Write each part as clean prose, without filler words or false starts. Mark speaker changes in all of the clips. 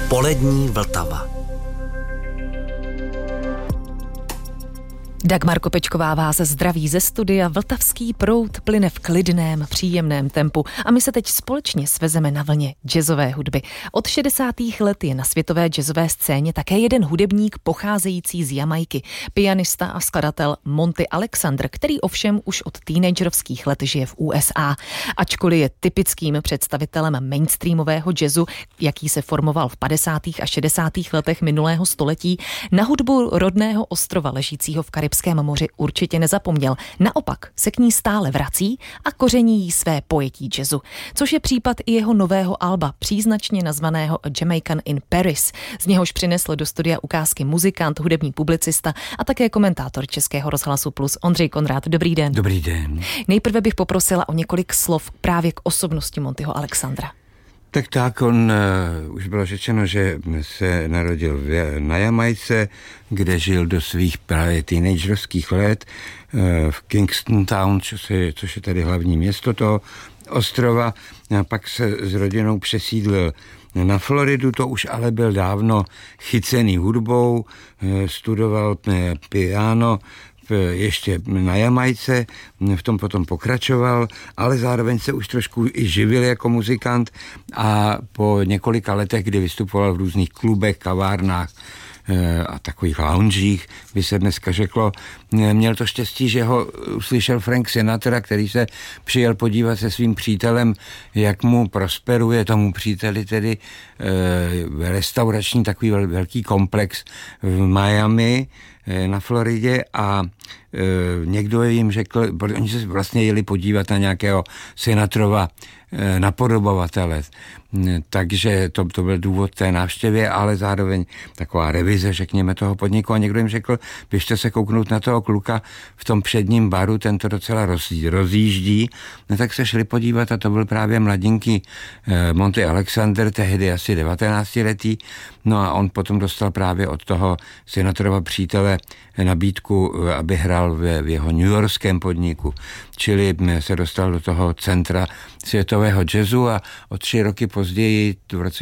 Speaker 1: Polední Vltava.
Speaker 2: Dagmar Kopečková vás zdraví ze studia. Vltavský proud plyne v klidném, příjemném tempu a my se teď společně svezeme na vlně jazzové hudby. Od 60. let je na světové jazzové scéně také jeden hudebník pocházející z Jamajky, pianista a skladatel Monty Alexander, který ovšem už od teenagerovských let žije v USA. Ačkoliv je typickým představitelem mainstreamového jazzu, jaký se formoval v 50. a 60. letech minulého století, na hudbu rodného ostrova ležícího v Karibském moři určitě nezapomněl. Naopak se k ní stále vrací a koření jí své pojetí jazzu. Což je případ i jeho nového alba, příznačně nazvaného A Jamaican in Paris. Z něhož přinesl do studia ukázky muzikant, hudební publicista a také komentátor Českého rozhlasu Plus Ondřej Konrád. Dobrý den.
Speaker 3: Dobrý den.
Speaker 2: Nejprve bych poprosila o několik slov právě k osobnosti Montyho Alexandra.
Speaker 3: Tak on, už bylo řečeno, že se narodil na Jamajce, kde žil do svých právě teenagerovských let v Kingston Town, což je tady hlavní město toho ostrova. A pak se s rodinou přesídlil na Floridu, to už ale byl dávno chycený hudbou, studoval piano ještě na Jamajce, v tom potom pokračoval, ale zároveň se už trošku i živil jako muzikant a po několika letech, kdy vystupoval v různých klubech, kavárnách a takových loungích, by se dneska řeklo, měl to štěstí, že ho uslyšel Frank Sinatra, který se přijel podívat se svým přítelem, jak mu prosperuje tomu příteli tedy restaurační takový velký komplex v Miami na Floridě a někdo jim řekl, oni se vlastně jeli podívat na nějakého Sinatrova napodobovatele, takže to byl důvod té návštěvě, ale zároveň taková revize, řekněme, toho podniku a někdo jim řekl, běžte se kouknout na toho kluka v tom předním baru, ten to docela rozjíždí, no tak se šli podívat a to byl právě mladinký Monty Alexander, tehdy asi 19letý, no a on potom dostal právě od toho Sinatrova přítele nabídku, aby hrál v jeho newyorském podniku, čili se dostal do toho centra světového jazzu a o 3 roky později, v roce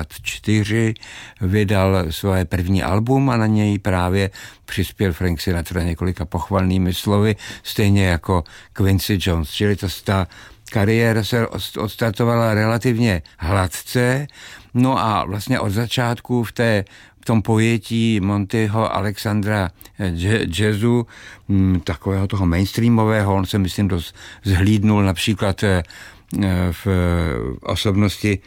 Speaker 3: 64, vydal svoje první album a na něj právě přispěl Frank Sinatra několika pochvalnými slovy, stejně jako Quincy Jones, čili ta kariéra se odstartovala relativně hladce, no a vlastně od začátku v tom pojetí Montyho Alexandra jazzu, takového toho mainstreamového, on se myslím dost zhlídnul například v osobnosti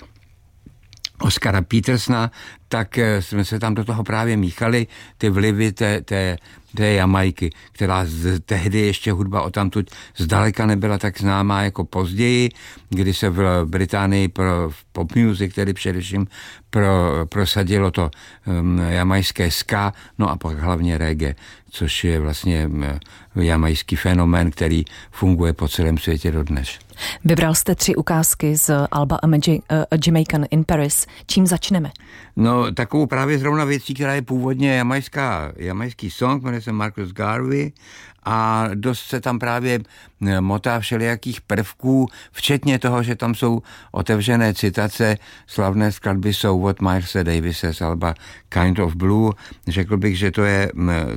Speaker 3: Oscara Petersona, tak jsme se tam do toho právě míchali ty vlivy té Jamajky, která tehdy ještě hudba odtamtud zdaleka nebyla tak známá jako později, kdy se v Británii pro pop music, tedy především prosadilo to jamajské ska, no a pak hlavně reggae, což je vlastně jamajský fenomén, který funguje po celém světě dodnes.
Speaker 2: Vybral jste 3 ukázky z alba A Jamaican in Paris. Čím začneme?
Speaker 3: No, takovou právě zrovna věcí, která je původně jamajský song, jmenuje se Marcus Garvey a dost se tam právě motá všelijakých prvků, včetně toho, že tam jsou otevřené citace slavné skladby So What Milese Davise z alba Kind of Blue. Řekl bych, že to je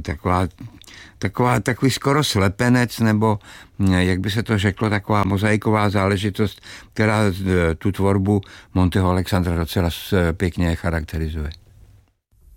Speaker 3: takový skoro slepenec, nebo jak by se to řeklo, taková mozaiková záležitost, která tu tvorbu Montyho Alexandra docela pěkně charakterizuje.